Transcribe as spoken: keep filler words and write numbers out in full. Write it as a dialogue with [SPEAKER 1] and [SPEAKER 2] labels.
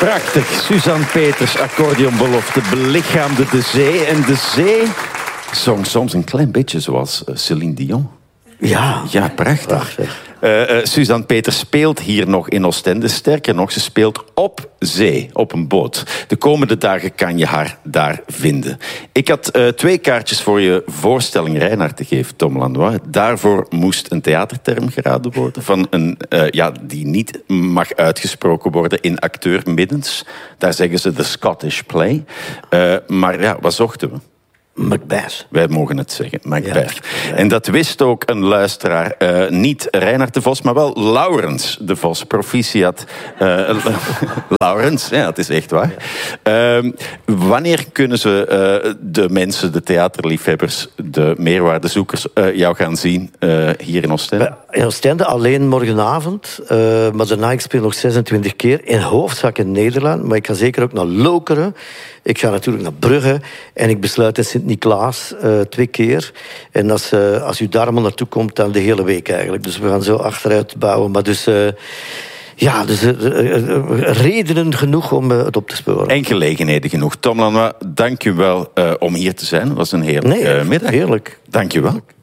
[SPEAKER 1] Prachtig. Suzanne Peters, accordeonbelofte, belichaamde de zee. En de zee zong soms een klein beetje zoals Céline Dion.
[SPEAKER 2] Ja,
[SPEAKER 1] ja prachtig.
[SPEAKER 2] prachtig.
[SPEAKER 1] Uh, uh, Suzanne Peters speelt hier nog in Oostende. Sterker nog, ze speelt op zee, op een boot. De komende dagen kan je haar daar vinden. Ik had uh, twee kaartjes voor je voorstelling Reinhard te geven, Tom Lanois. Daarvoor moest een theaterterm geraden worden, van een, uh, ja, die niet mag uitgesproken worden in acteurmiddens. Daar zeggen ze de Scottish play. Uh, maar ja, wat zochten we?
[SPEAKER 2] Macbeth.
[SPEAKER 1] Wij mogen het zeggen, Macbeth.
[SPEAKER 2] Ja, ja.
[SPEAKER 1] En dat wist ook een luisteraar. Uh, niet Reinhard de Vos, maar wel Laurens de Vos. Proficiat. Uh, Laurens, ja, het is echt waar. Uh, wanneer kunnen ze uh, de mensen, de theaterliefhebbers, de meerwaardezoekers, uh, jou gaan zien uh, hier in Oostende?
[SPEAKER 2] In Oostende alleen morgenavond. Uh, maar daarna, ik speel nog zesentwintig keer. In hoofdzaak in Nederland. Maar ik ga zeker ook naar Lokeren. Ik ga natuurlijk naar Brugge. En ik besluit in Sint-Niklaas uh, twee keer. En als, uh, als u daar allemaal naartoe komt, dan de hele week eigenlijk. Dus we gaan zo achteruit bouwen. Maar dus... Uh, Ja, dus uh, uh, redenen genoeg om uh, het op te sporen.
[SPEAKER 1] En gelegenheden genoeg. Tom Lanois, dank u wel uh, om hier te zijn. Het was een heerlijke
[SPEAKER 2] nee,
[SPEAKER 1] uh, middag.
[SPEAKER 2] Heerlijk.
[SPEAKER 1] Dank je wel.